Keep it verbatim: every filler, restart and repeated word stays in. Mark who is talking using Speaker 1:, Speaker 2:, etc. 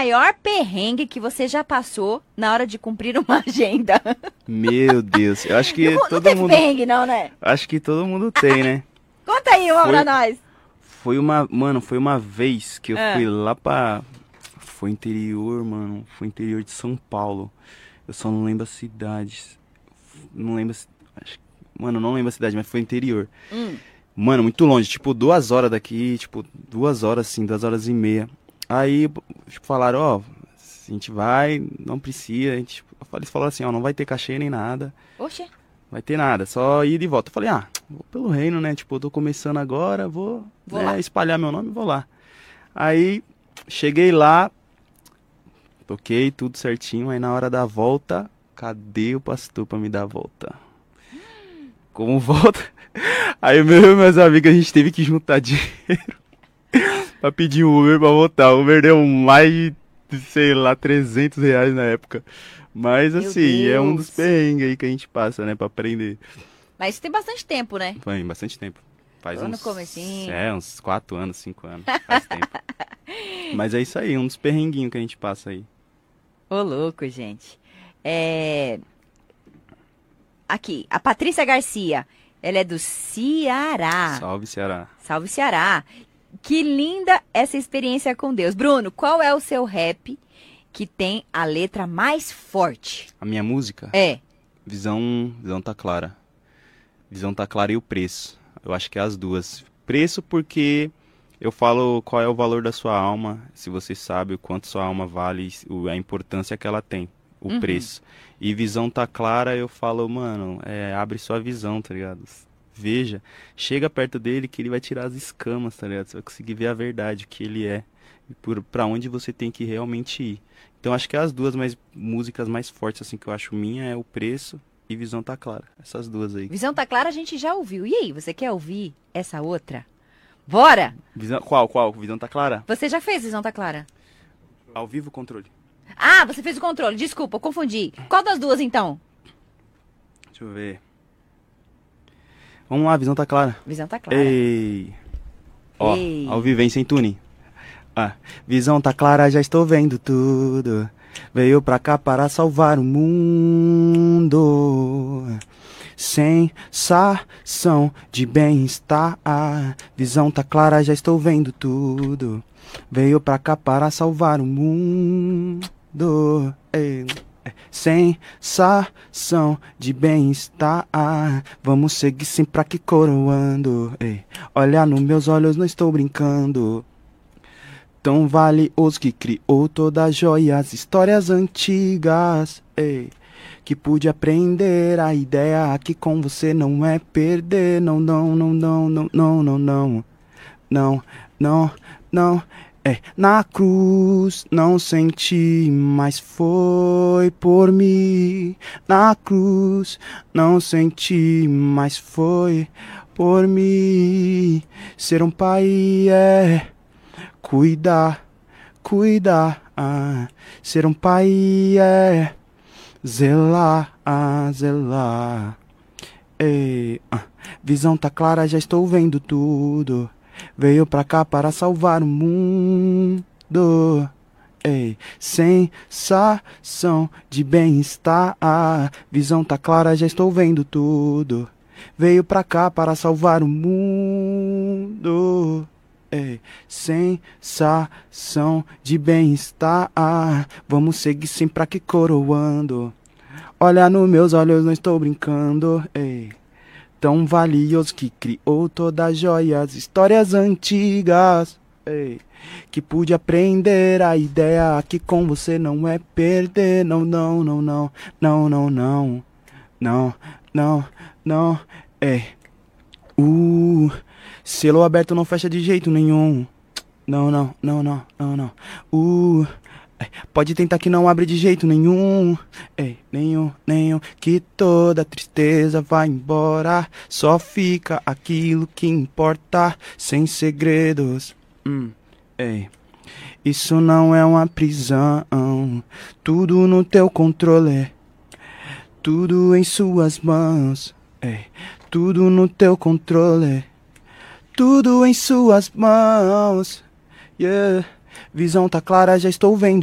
Speaker 1: maior perrengue que você já passou na hora de cumprir uma agenda?
Speaker 2: Meu Deus, eu acho que
Speaker 1: não,
Speaker 2: todo
Speaker 1: não teve
Speaker 2: mundo...
Speaker 1: perrengue não, né?
Speaker 2: Acho que todo mundo tem, né?
Speaker 1: Conta aí uma
Speaker 2: Foi-
Speaker 1: pra nós.
Speaker 2: Foi uma... Mano, foi uma vez que eu
Speaker 1: Ah.
Speaker 2: fui lá pra... Foi interior, mano. Foi interior de São Paulo. Eu só não lembro a cidade. Não lembro... a ci- Acho... Mano, não lembro a cidade, mas foi interior.
Speaker 1: Hum.
Speaker 2: Mano, muito longe. Tipo, duas horas daqui. Tipo, duas horas, assim. Duas horas e meia. Aí, tipo, falaram, ó... a gente vai, não precisa. A gente... eu falei- Eles falaram assim, ó, não vai ter cachê nem nada.
Speaker 1: Oxe.
Speaker 2: Vai ter nada, só ir de volta. Eu falei, ah, vou pelo reino, né? Tipo, eu tô começando agora, vou,
Speaker 1: Vou
Speaker 2: né,
Speaker 1: lá.
Speaker 2: espalhar meu nome, vou lá. Aí, cheguei lá, toquei tudo certinho, aí na hora da volta, cadê o pastor pra me dar a volta? Como volta? Aí eu e meus amigos, a gente teve que juntar dinheiro pra pedir um Uber pra voltar. O Uber deu mais de, sei lá, trezentos reais na época. Mas
Speaker 1: Meu
Speaker 2: assim, é um dos
Speaker 1: Deus.
Speaker 2: perrengues aí que a gente passa, né, pra aprender.
Speaker 1: Mas isso tem bastante tempo, né?
Speaker 2: Foi bastante tempo. Faz
Speaker 1: Lá no
Speaker 2: uns,
Speaker 1: comecinho.
Speaker 2: é, uns quatro anos, cinco anos. Faz tempo. Mas é isso aí, um dos perrenguinhos que a gente passa aí.
Speaker 1: Ô, louco, gente. É... Aqui, a Patrícia Garcia. Ela é do Ceará.
Speaker 2: Salve, Ceará.
Speaker 1: Salve, Ceará. Que linda essa experiência com Deus. Bruno, qual é o seu rap que tem a letra mais forte?
Speaker 2: A minha música,
Speaker 1: É.
Speaker 2: visão, visão tá clara. Visão tá clara e o preço. Eu acho que é as duas. Preço porque eu falo qual é o valor da sua alma, se você sabe o quanto sua alma vale, o- a importância que ela tem, o
Speaker 1: Uhum.
Speaker 2: preço. E visão tá clara, eu falo, mano, é, abre sua visão, tá ligado? Veja, chega perto dele que ele vai tirar as escamas, tá ligado? Você vai conseguir ver a verdade, o que ele é, e por, pra onde você tem que realmente ir. Então acho que as duas mais, músicas mais fortes assim que eu acho minha é o preço e visão tá clara. Essas duas aí.
Speaker 1: Visão tá clara, a gente já ouviu. E aí, você quer ouvir essa outra? Bora!
Speaker 2: Visão, qual, qual? Visão tá clara?
Speaker 1: Você já fez Visão tá clara?
Speaker 2: Ao vivo controle.
Speaker 1: Ah, você fez o controle. Desculpa, eu confundi. Qual das duas, então?
Speaker 2: Deixa eu ver. Vamos lá, visão tá clara.
Speaker 1: Visão tá clara.
Speaker 2: Ei. Ó,
Speaker 1: Ei.
Speaker 2: ao vivo, hein, sem tuning. Ah, visão tá clara, já estou vendo tudo. Veio pra cá para salvar o mundo. Sensação de bem-estar. Visão tá clara, já estou vendo tudo. Veio pra cá para salvar o mundo. Ei. Sensação de bem-estar. Vamos seguir sempre aqui coroando. Ei. Olha nos meus olhos, não estou brincando. Tão valioso que criou todas as joias, histórias antigas, ei, que pude aprender a ideia que com você não é perder, não, não, não, não, não, não, não, não, não, não, não, é, na cruz não senti, mas foi por mim, na cruz não senti, mas foi por mim, ser um pai é... Cuidar, cuidar, ah, ser um pai é zelar, ah, zelar. Ei, ah, visão tá clara, já estou vendo tudo. Veio pra cá para salvar o mundo. Ei, sensação de bem-estar. Ah, visão tá clara, já estou vendo tudo. Veio pra cá para salvar o mundo. Ei, sensação de bem-estar. Vamos seguir sempre aqui coroando. Olha nos meus olhos, não estou brincando. Ei, tão valioso que criou todas as joias, histórias antigas. Ei, que pude aprender a ideia que com você não é perder. Não, não, não, não, não, não, não, não, não, não. Ei, uh. Selo aberto não fecha de jeito nenhum. Não, não, não, não, não, não. Uh, pode tentar que não abre de jeito nenhum. Ei, nenhum, nenhum. Que toda tristeza vai embora. Só fica aquilo que importa. Sem segredos. Hum, ei. Isso não é uma prisão. Tudo no teu controle. Tudo em suas mãos. Ei, tudo no teu controle. Tudo em suas mãos, yeah. Visão tá clara, já estou vendo